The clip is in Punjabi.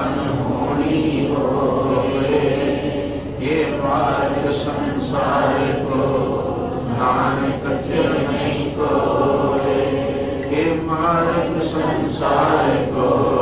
ਮਨ ਹੋਣੀ ਹੋਏ। ਇਹ ਮਾਰਗ ਸੰਸਾਰ ਕੋ ਨਾਨਕ ਚਿਰ ਨਹੀਂ ਕੋਏ। ਇਹ ਮਾਰਗ ਸੰਸਾਰ ਕੋ